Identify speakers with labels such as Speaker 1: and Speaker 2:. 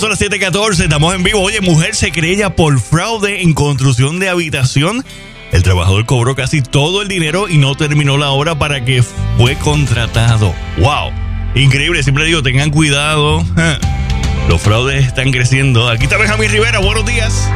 Speaker 1: son las 7:14, estamos en vivo. Oye, mujer se querella por fraude en construcción de habitación. El trabajador cobró casi todo el dinero y no terminó la obra para que fue contratado. ¡Wow! Increíble, siempre digo, tengan cuidado. Los fraudes están creciendo. Aquí está Benjamín Rivera, buenos días.